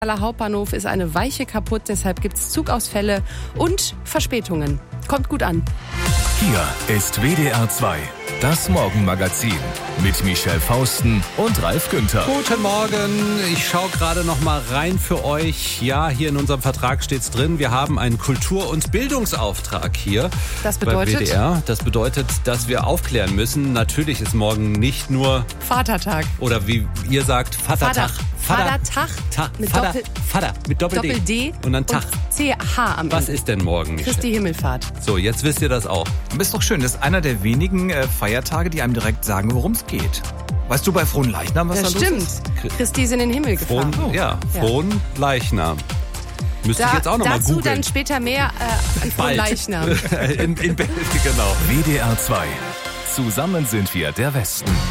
Hauptbahnhof ist eine Weiche kaputt, deshalb gibt es Zugausfälle und Verspätungen. Kommt gut an. Hier ist WDR 2, das Morgenmagazin mit Michelle Fausten und Ralf Günther. Guten Morgen, ich schaue gerade noch mal rein für euch. Ja, hier in unserem Vertrag steht's drin, wir haben einen Kultur- und Bildungsauftrag hier Das bedeutet? bei WDR. Das bedeutet, dass wir aufklären müssen. Natürlich ist morgen nicht nur Vatertag. oder wie ihr sagt, Vatertag. Vatertag mit Vater mit Doppel-D und dann Tag. CH am Ende. Was ist denn morgen, Michelle? Christi Himmelfahrt. So, jetzt wisst ihr das auch. Aber ist doch schön, das ist einer der wenigen Feiertage, die einem direkt sagen, worum es geht. Weißt du bei Fronleichnam, was Das da los stimmt. ist? Christi ist in den Himmel gefahren. Frohen Leichnam. Müsste ich jetzt auch noch mal dazu googeln. dann später mehr an Bald. Fronleichnam. in genau. WDR 2, zusammen sind wir der Westen.